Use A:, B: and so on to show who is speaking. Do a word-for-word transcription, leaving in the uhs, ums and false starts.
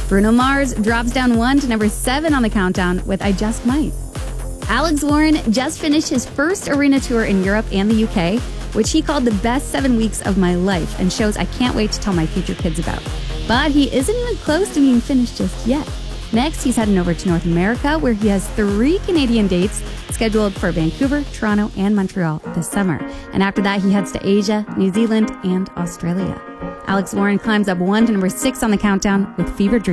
A: Bruno Mars drops down one to number seven on the countdown with I Just Might. Alex Warren just finished his first arena tour in Europe and the U K, which he called the best seven weeks of my life and shows I can't wait to tell my future kids about. But he isn't even close to being finished just yet. Next, he's heading over to North America, where he has three Canadian dates scheduled for Vancouver, Toronto, and Montreal this summer. And after that, he heads to Asia, New Zealand, and Australia. Alex Warren climbs up one to number six on the countdown with Fever Dream.